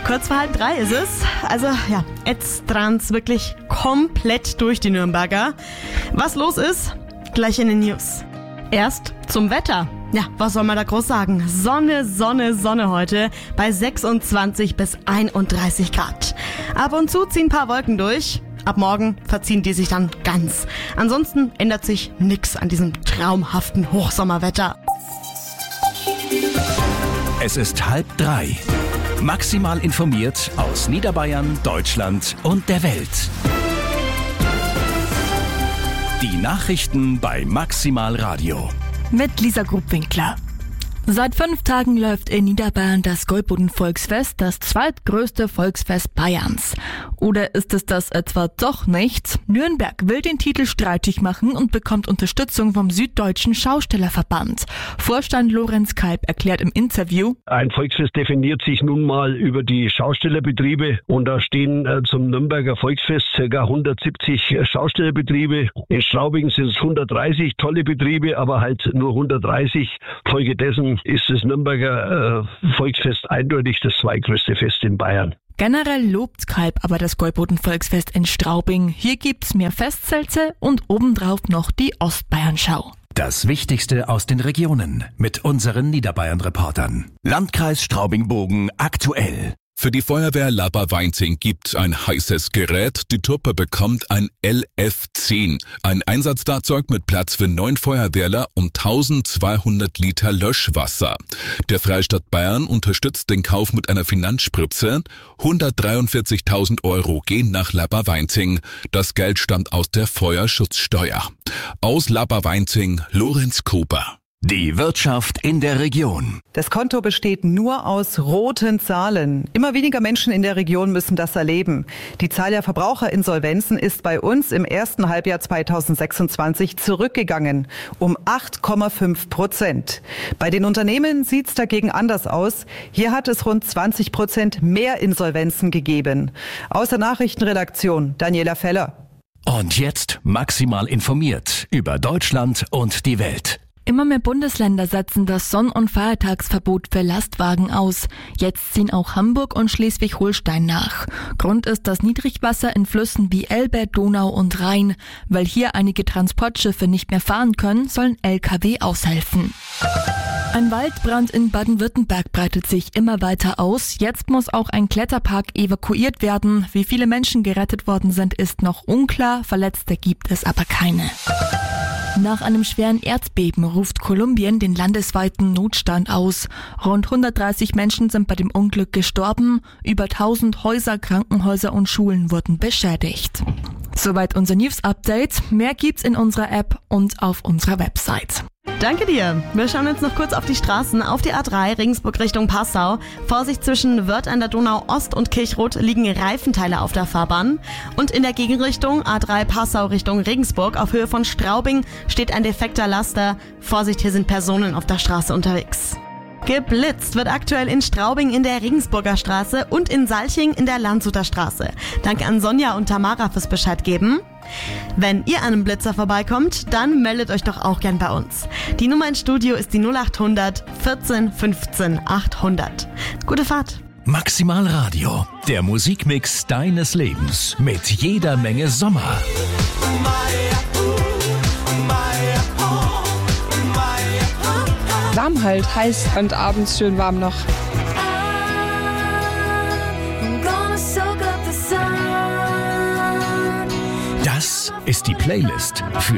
Kurz vor 2:30 ist es. Also ja, jetzt dran's wirklich komplett durch die Nürnberger. Was los ist, gleich in den News. Erst zum Wetter. Ja, was soll man da groß sagen? Sonne, Sonne, Sonne heute bei 26 bis 31 Grad. Ab und zu ziehen ein paar Wolken durch. Ab morgen verziehen die sich dann ganz. Ansonsten ändert sich nichts an diesem traumhaften Hochsommerwetter. Es ist 2:30. Maximal informiert aus Niederbayern, Deutschland und der Welt. Die Nachrichten bei Maximal Radio. Mit Lisa Grubwinkler. Seit 5 Tagen läuft in Niederbayern das Goldboden-Volksfest, das zweitgrößte Volksfest Bayerns. Oder ist es das etwa doch nicht? Nürnberg will den Titel streitig machen und bekommt Unterstützung vom Süddeutschen Schaustellerverband. Vorstand Lorenz Kalb erklärt im Interview: Ein Volksfest definiert sich nun mal über die Schaustellerbetriebe und da stehen zum Nürnberger Volksfest ca. 170 Schaustellerbetriebe. In Straubing sind es 130 tolle Betriebe, aber halt nur 130. Folgedessen ist das Nürnberger Volksfest eindeutig das zweitgrößte Fest in Bayern. Generell lobt Kalb aber das Goldboden-Volksfest in Straubing. Hier gibt's mehr Festzelte und obendrauf noch die Ostbayernschau. Das Wichtigste aus den Regionen mit unseren Niederbayern-Reportern. Landkreis Straubing-Bogen aktuell. Für die Feuerwehr Laberweinzing gibt ein heißes Gerät. Die Truppe bekommt ein LF10, ein Einsatzfahrzeug mit Platz für 9 Feuerwehrler und 1200 Liter Löschwasser. Der Freistaat Bayern unterstützt den Kauf mit einer Finanzspritze. 143.000 € gehen nach Laberweinzing. Das Geld stammt aus der Feuerschutzsteuer. Aus Laberweinzing, Lorenz Cooper. Die Wirtschaft in der Region. Das Konto besteht nur aus roten Zahlen. Immer weniger Menschen in der Region müssen das erleben. Die Zahl der Verbraucherinsolvenzen ist bei uns im ersten Halbjahr 2026 zurückgegangen, um 8,5%. Bei den Unternehmen sieht's dagegen anders aus. Hier hat es rund 20% mehr Insolvenzen gegeben. Aus der Nachrichtenredaktion Daniela Feller. Und jetzt maximal informiert über Deutschland und die Welt. Immer mehr Bundesländer setzen das Sonn- und Feiertagsverbot für Lastwagen aus. Jetzt ziehen auch Hamburg und Schleswig-Holstein nach. Grund ist das Niedrigwasser in Flüssen wie Elbe, Donau und Rhein. Weil hier einige Transportschiffe nicht mehr fahren können, sollen Lkw aushelfen. Ein Waldbrand in Baden-Württemberg breitet sich immer weiter aus. Jetzt muss auch ein Kletterpark evakuiert werden. Wie viele Menschen gerettet worden sind, ist noch unklar. Verletzte gibt es aber keine. Nach einem schweren Erdbeben ruft Kolumbien den landesweiten Notstand aus. Rund 130 Menschen sind bei dem Unglück gestorben. Über 1000 Häuser, Krankenhäuser und Schulen wurden beschädigt. Soweit unser News-Update. Mehr gibt's in unserer App und auf unserer Website. Danke dir. Wir schauen jetzt noch kurz auf die Straßen. Auf die A3 Regensburg Richtung Passau. Vorsicht, zwischen Wörth an der Donau Ost und Kirchrot liegen Reifenteile auf der Fahrbahn. Und in der Gegenrichtung A3 Passau Richtung Regensburg auf Höhe von Straubing steht ein defekter Laster. Vorsicht, hier sind Personen auf der Straße unterwegs. Geblitzt wird aktuell in Straubing in der Regensburger Straße und in Salching in der Landshuter Straße. Danke an Sonja und Tamara fürs Bescheid geben. Wenn ihr an einem Blitzer vorbeikommt, dann meldet euch doch auch gern bei uns. Die Nummer ins Studio ist die 0800 14 15 800. Gute Fahrt. Maximal Radio, der Musikmix deines Lebens mit jeder Menge Sommer. Warm halt, heiß und abends schön warm noch. Das ist die Playlist für